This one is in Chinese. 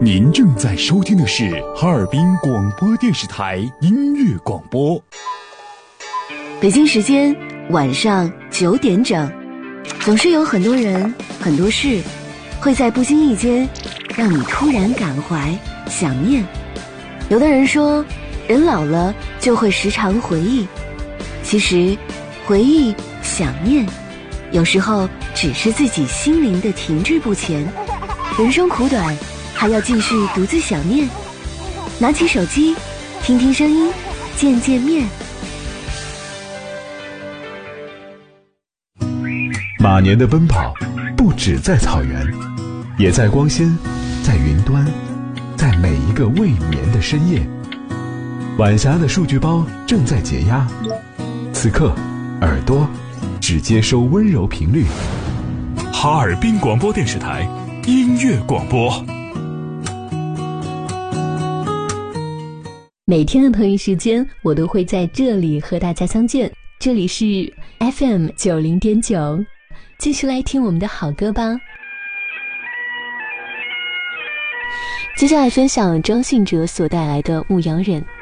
您正在收听的是哈尔滨广播电视台音乐广播。 北京时间晚上9点整，总是有很多人、很多事，会在不经意间让你突然感怀、想念。有的人说，人老了就会时常回忆，其实回忆、想念，有时候只是自己心灵的停滞不前。人生苦短，还要继续独自想念。拿起手机，听听声音，见见面。 马年的奔跑不只在草原，也在光纤，在云端，在每一个未眠的深夜。晚霞的数据包正在解压，此刻耳朵只接收温柔频率。 哈尔滨广播电视台音乐广播。 每天的同一时间，我都会在这里和大家相见。这里是 FM 90.9，继续来听我们的好歌吧。接下来分享张信哲所带来的《牧羊人》。